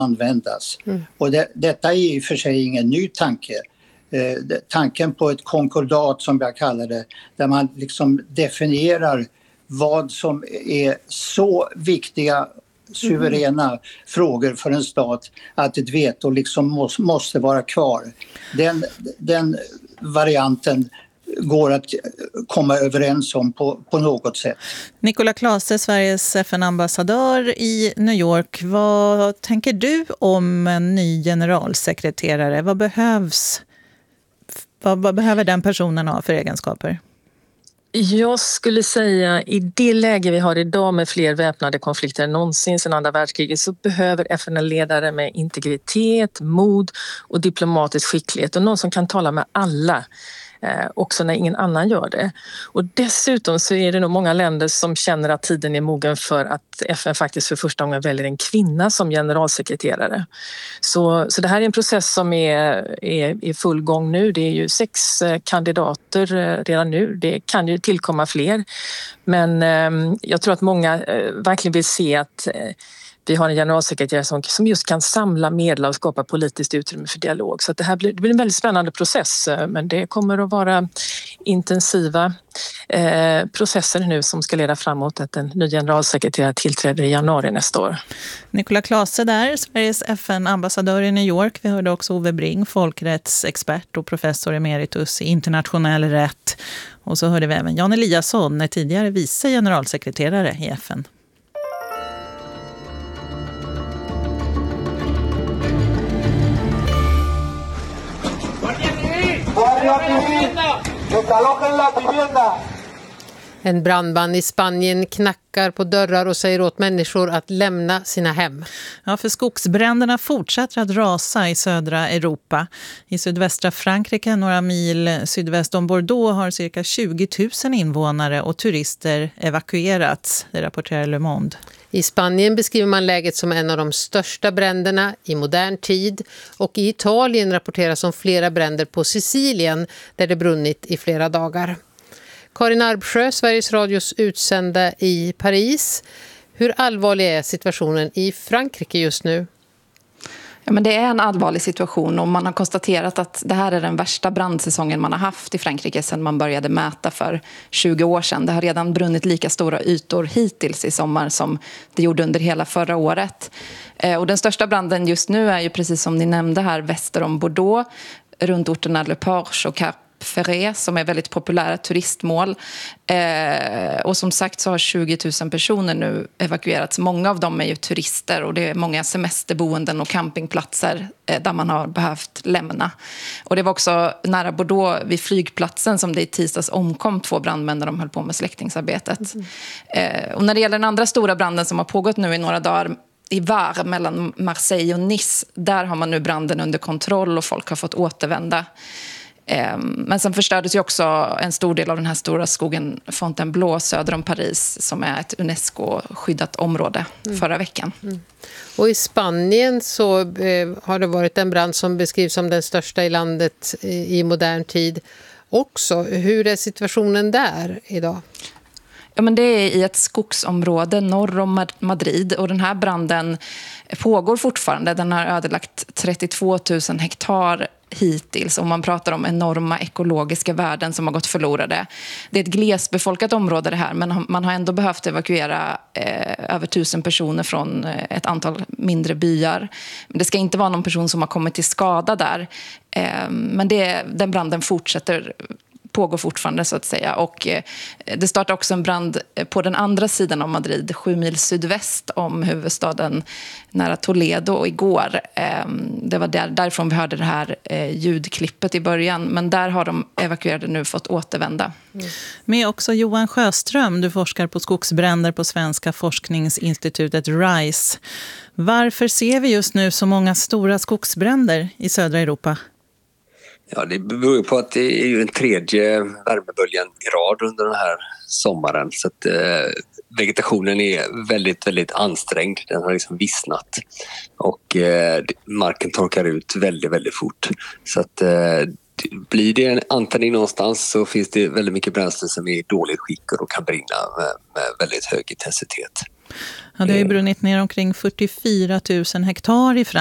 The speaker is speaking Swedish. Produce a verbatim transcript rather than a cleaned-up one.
användas. Mm. Och det, detta är i och för sig ingen ny tanke. Eh, det, tanken på ett konkordat som jag kallar det, där man liksom definierar vad som är så viktiga suveräna mm. frågor för en stat att ett veto liksom måste, måste vara kvar. Den, den varianten går att komma överens om på, på något sätt. Nicola Clase, Sveriges F N-ambassadör i New York. Vad tänker du om en ny generalsekreterare? Vad behövs? Vad, vad behöver den personen ha för egenskaper? Jag skulle säga i det läge vi har idag med fler väpnade konflikter än någonsin sedan andra världskriget så behöver F N-ledare med integritet, mod och diplomatisk skicklighet och någon som kan tala med alla. Eh, också när ingen annan gör det. Och dessutom så är det nog många länder som känner att tiden är mogen för att F N faktiskt för första gången väljer en kvinna som generalsekreterare. Så, så det här är en process som är, är i full gång nu. Det är ju sex eh, kandidater eh, redan nu. Det kan ju tillkomma fler. Men eh, jag tror att många eh, verkligen vill se att eh, vi har en generalsekreterare som, som just kan samla, medla och skapa politiskt utrymme för dialog. Så att det här blir, det blir en väldigt spännande process, men det kommer att vara intensiva eh, processer nu som ska leda framåt att en ny generalsekreterare tillträder i januari nästa år. Nicola Clase där, Sveriges F N-ambassadör i New York. Vi hörde också Ove Bring, folkrättsexpert och professor emeritus i internationell rätt. Och så hörde vi även Jan Eliasson, tidigare vice generalsekreterare i F N. En brandman i Spanien knackar på dörrar och säger åt människor att lämna sina hem. Ja, för skogsbränderna fortsätter att rasa i södra Europa. I sydvästra Frankrike, några mil sydväst om Bordeaux, har cirka tjugo tusen invånare och turister evakuerats, det rapporterar Le Monde. I Spanien beskriver man läget som en av de största bränderna i modern tid och i Italien rapporteras om flera bränder på Sicilien där det brunnit i flera dagar. Karin Arbsjö, Sveriges Radios utsända i Paris. Hur allvarlig är situationen i Frankrike just nu? Ja, men det är en allvarlig situation och man har konstaterat att det här är den värsta brandsäsongen man har haft i Frankrike sedan man började mäta för tjugo år sedan. Det har redan brunnit lika stora ytor hittills i sommar som det gjorde under hela förra året. Och den största branden just nu är ju precis som ni nämnde här väster om Bordeaux, runt orterna Le Porche och Cap Ferré som är väldigt populära turistmål. Eh, och som sagt så har tjugo tusen personer nu evakuerats. Många av dem är ju turister och det är många semesterboenden och campingplatser eh, där man har behövt lämna. Och det var också nära Bordeaux vid flygplatsen som det i tisdags omkom två brandmän när de höll på med släckningsarbetet. Mm. Eh, och när det gäller den andra stora branden som har pågått nu i några dagar i Var mellan Marseille och Nice, där har man nu branden under kontroll och folk har fått återvända. Men sen förstördes ju också en stor del av den här stora skogen Fontainebleau söder om Paris som är ett UNESCO-skyddat område mm. förra veckan. Mm. Och i Spanien så eh, har det varit en brand som beskrivs som den största i landet i, i modern tid också. Hur är situationen där idag? Ja, men det är i ett skogsområde norr om Madrid och den här branden pågår fortfarande. Den har ödelagt trettiotvå tusen hektar hittills och man pratar om enorma ekologiska värden som har gått förlorade. Det är ett glesbefolkat område det här, men man har ändå behövt evakuera eh, över tusen personer från ett antal mindre byar. Det ska inte vara någon person som har kommit till skada där, eh, men det, den branden fortsätter pågår fortfarande så att säga och eh, det startar också en brand på den andra sidan av Madrid, sju mil sydväst om huvudstaden nära Toledo igår. Eh, det var där, därifrån vi hörde det här eh, ljudklippet i början, men där har de evakuerade nu fått återvända. Mm. Med också Johan Sjöström, du forskar på skogsbränder på Svenska forskningsinstitutet RISE. Varför ser vi just nu så många stora skogsbränder i södra Europa? Ja, det beror på att det är ju den tredje värmeböljan i rad under den här sommaren. Så att eh, vegetationen är väldigt, väldigt ansträngd. Den har liksom vissnat. Och eh, marken torkar ut väldigt, väldigt fort. Så att eh, blir det en antändning någonstans så finns det väldigt mycket bränsle som är i dåligt skick och då kan brinna med, med väldigt hög intensitet. Ja, det har ju brunnit ner omkring fyrtiofyra tusen hektar i Frankrike.